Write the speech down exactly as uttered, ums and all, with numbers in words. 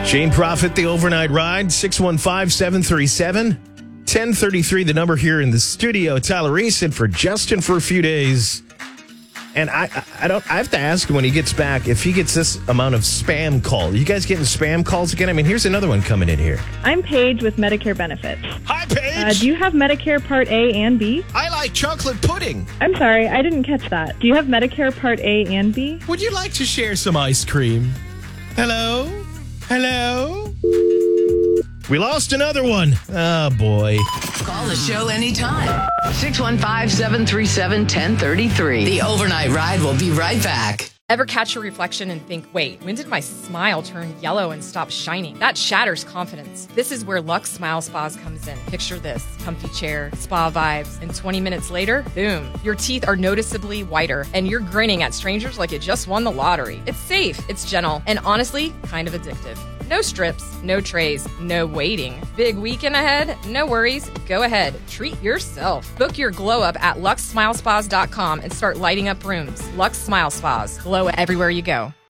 Jane Profit, the overnight ride, six one five, seven three seven, one zero three three. The number here in the studio. Tyler Reese in for Justin for a few days. And I, I, I don't. I have to ask him when he gets back if he gets this amount of spam calls. You guys getting spam calls again? I mean, here's another one coming in here. I'm Paige with Medicare Benefits. Hi, Paige. Uh, do you have Medicare Part A and B? I like chocolate pudding. I'm sorry, I didn't catch that. Do you have Medicare Part A and B? Would you like to share some ice cream? Hello? Hello? We lost another one. Oh, boy. Call the show anytime. six one five, seven three seven, one zero three three. The Overnight Ride will be right back. Ever catch your reflection and think, wait, when did my smile turn yellow and stop shining? That shatters confidence. This is where Lux Smile Spas comes in. Picture this, comfy chair, spa vibes, and twenty minutes later, boom, your teeth are noticeably whiter, and you're grinning at strangers like you just won the lottery. It's safe, it's gentle, and honestly, kind of addictive. No strips, no trays, no waiting. Big weekend ahead? No worries. Go ahead. Treat yourself. Book your glow up at lux smile spas dot com and start lighting up rooms. Lux Smile Spas. Glow everywhere you go.